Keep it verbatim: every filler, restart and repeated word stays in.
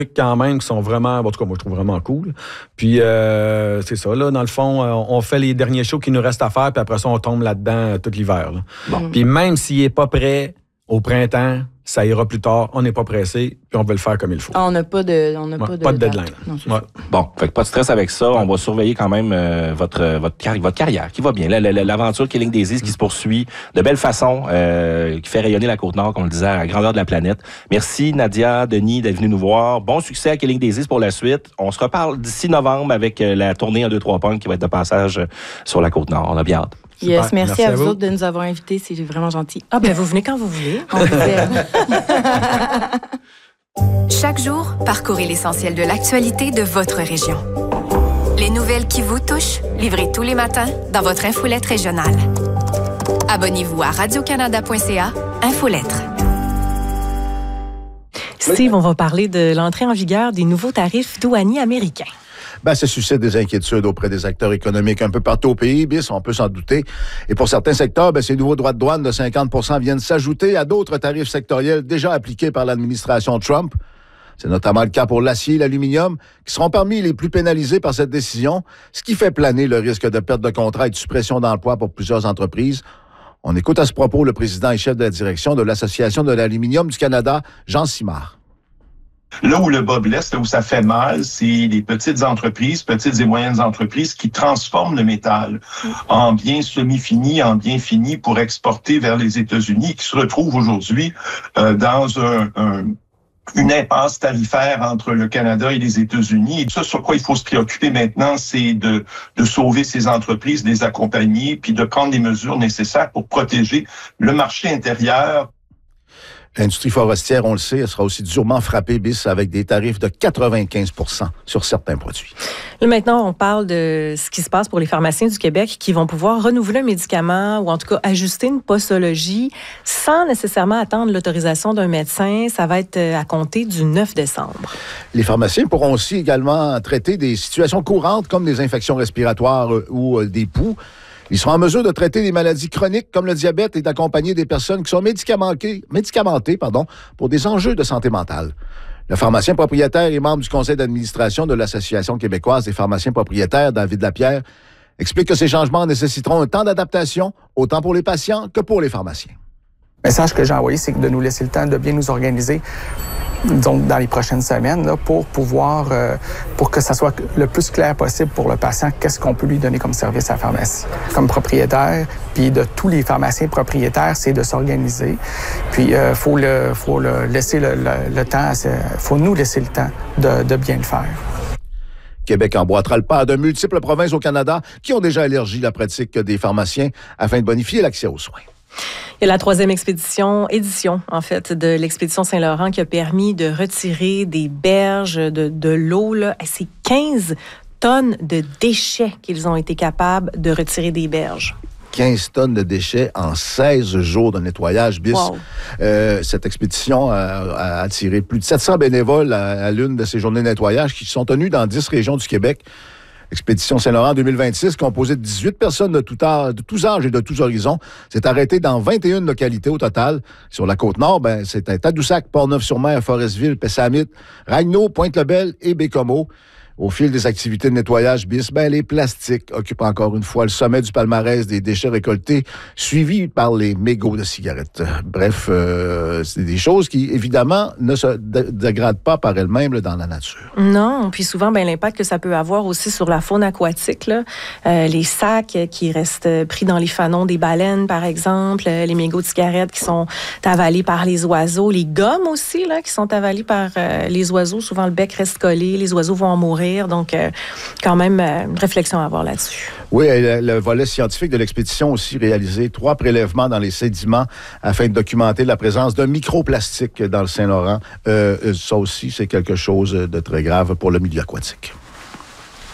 quand même qui sont vraiment, en tout cas moi je trouve vraiment cool. Puis euh, c'est ça, là, dans le fond, on fait les derniers shows qu'il nous reste à faire, puis après ça on tombe là-dedans tout l'hiver. Là. Bon. Puis même s'il n'est pas prêt au printemps, ça ira plus tard, on n'est pas pressé, puis on veut le faire comme il faut. Ah, on n'a pas de, on n'a ouais, pas de, pas de deadline. Non, ouais. Bon, fait que pas de stress avec ça. On va surveiller quand même euh, votre votre, car- votre carrière qui va bien. L'aventure Killing Daisies qui se poursuit de belle façon, euh, qui fait rayonner la Côte-Nord, comme on le disait, à la grandeur de la planète. Merci Nadia, Denis, d'être venus nous voir. Bon succès à Killing Daisies pour la suite. On se reparle d'ici novembre avec la tournée un deux trois Punk qui va être de passage sur la Côte-Nord. On a bien hâte. Yes, merci, merci à, à vous autres de nous avoir invités. C'est vraiment gentil. Ah, ben vous venez quand vous voulez. On fait. Chaque jour, parcourez l'essentiel de l'actualité de votre région. Les nouvelles qui vous touchent, livrées tous les matins dans votre infolette régionale. Abonnez-vous à radio canada point c a, Infolettre. Steve, on va parler de l'entrée en vigueur des nouveaux tarifs douaniers américains. Ben, ça suscite des inquiétudes auprès des acteurs économiques un peu partout au pays, bis, on peut s'en douter. Et pour certains secteurs, ben, ces nouveaux droits de douane de cinquante pour cent viennent s'ajouter à d'autres tarifs sectoriels déjà appliqués par l'administration Trump. C'est notamment le cas pour l'acier et l'aluminium, qui seront parmi les plus pénalisés par cette décision, ce qui fait planer le risque de perte de contrat et de suppression d'emplois pour plusieurs entreprises. On écoute à ce propos le président et chef de la direction de l'Association de l'aluminium du Canada, Jean Simard. Là où le bas blesse, là où ça fait mal, c'est les petites entreprises, petites et moyennes entreprises qui transforment le métal en biens semi-finis, en biens finis pour exporter vers les États-Unis, qui se retrouvent aujourd'hui euh, dans un, un, une impasse tarifaire entre le Canada et les États-Unis. Et ça, sur quoi il faut se préoccuper maintenant, c'est de, de sauver ces entreprises, de les accompagner, puis de prendre les mesures nécessaires pour protéger le marché intérieur. L'industrie forestière, on le sait, elle sera aussi durement frappée, bis, avec des tarifs de quatre-vingt-quinze pour cent sur certains produits. Là, maintenant, on parle de ce qui se passe pour les pharmaciens du Québec qui vont pouvoir renouveler un médicament ou en tout cas ajuster une posologie sans nécessairement attendre l'autorisation d'un médecin. Ça va être à compter du neuf décembre. Les pharmaciens pourront aussi également traiter des situations courantes comme des infections respiratoires ou des poux. Ils seront en mesure de traiter des maladies chroniques comme le diabète et d'accompagner des personnes qui sont médicamentées, médicamentées pardon, pour des enjeux de santé mentale. Le pharmacien propriétaire et membre du conseil d'administration de l'Association québécoise des pharmaciens propriétaires, David Lapierre, explique que ces changements nécessiteront un temps d'adaptation, autant pour les patients que pour les pharmaciens. Le message que j'ai envoyé, c'est de nous laisser le temps de bien nous organiser, donc dans les prochaines semaines, là, pour pouvoir, euh, pour que ça soit le plus clair possible pour le patient, qu'est-ce qu'on peut lui donner comme service à la pharmacie. Comme propriétaire, puis de tous les pharmaciens propriétaires, c'est de s'organiser. Puis il euh, faut le, faut le laisser le, le, le temps, il faut nous laisser le temps de, de bien le faire. Québec emboîtera le pas de multiples provinces au Canada qui ont déjà élargi la pratique des pharmaciens afin de bonifier l'accès aux soins. Il y a la troisième expédition, édition, en fait, de l'expédition Saint-Laurent qui a permis de retirer des berges, de, de l'eau, là. C'est quinze tonnes de déchets qu'ils ont été capables de retirer des berges. quinze tonnes de déchets en seize jours de nettoyage. Bis. Wow. Euh, cette expédition a, a attiré plus de sept cents bénévoles à, à l'une de ces journées de nettoyage qui sont tenues dans dix régions du Québec. L'expédition Saint-Laurent deux mille vingt-six, composée de dix-huit personnes de, tout âge, de tous âges et de tous horizons, s'est arrêtée dans vingt et une localités au total. Sur la Côte-Nord, ben, c'était Tadoussac, Portneuf-sur-Mer, Forestville, Pessamit, Ragno, Pointe-le-Bel et Bécomo. Au fil des activités de nettoyage bis, ben, les plastiques occupent encore une fois le sommet du palmarès des déchets récoltés, suivis par les mégots de cigarettes. Bref, euh, c'est des choses qui, évidemment, ne se dé- dégradent pas par elles-mêmes là, dans la nature. Non, puis souvent, ben, l'impact que ça peut avoir aussi sur la faune aquatique, là, euh, les sacs qui restent pris dans les fanons des baleines, par exemple, euh, les mégots de cigarettes qui sont avalés par les oiseaux, les gommes aussi, là, qui sont avalés par euh, les oiseaux. Souvent, le bec reste collé, les oiseaux vont en mourir. Donc, euh, quand même, euh, une réflexion à avoir là-dessus. Oui, le, le volet scientifique de l'expédition aussi réalisé trois prélèvements dans les sédiments afin de documenter la présence d'un microplastique dans le Saint-Laurent. Euh, ça aussi, c'est quelque chose de très grave pour le milieu aquatique.